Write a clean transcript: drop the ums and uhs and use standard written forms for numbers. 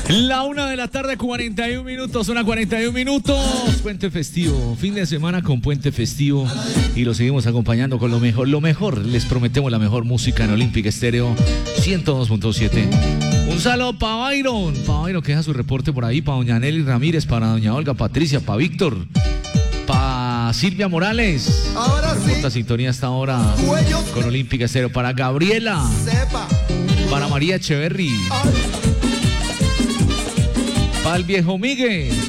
La 1:41 PM, 1:41 PM. Puente festivo, fin de semana con puente festivo. Y lo seguimos acompañando con lo mejor. Lo mejor, les prometemos la mejor música en Olímpica Estéreo 102.7. Un saludo para Byron. Para Byron que deja su reporte por ahí. Para doña Nelly Ramírez, para doña Olga Patricia, para Víctor, para Silvia Morales. Ahora sí. Reporta sintonía hasta ahora con Olímpica Estéreo. Para Gabriela. Sepa. Para María Echeverry. Para el viejo Miguel.